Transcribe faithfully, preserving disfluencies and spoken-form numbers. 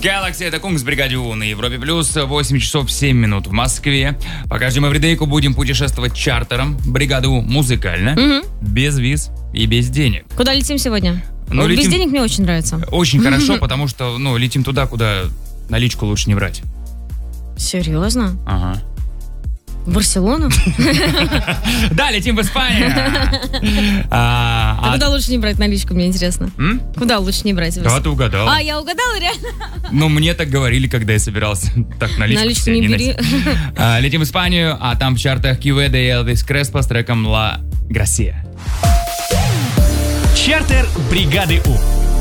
Galaxy, это Кунг с бригаде У на Европе Плюс. восемь часов семь минут в Москве. По каждому эвридейку будем путешествовать чартером. Бригада У музыкально, Мгм. без виз и без денег. Куда летим сегодня? Ну, Без летим- денег мне очень нравится. Очень хорошо, потому что, ну, летим туда, куда наличку лучше не брать. Серьезно? Ага. В Барселону? Да, летим в Испанию. А, А а- куда лучше не брать наличку, мне интересно? М? Куда лучше не брать? Да, ты угадал. А, я угадала, реально? Ну, мне так говорили, когда я собирался. Так, наличку Наличку себе не не бери. носить. А, Летим в Испанию, а там в чартах Кьюэда и Элвис Креспо с треком «Ла Грасия». Чартер бригады У.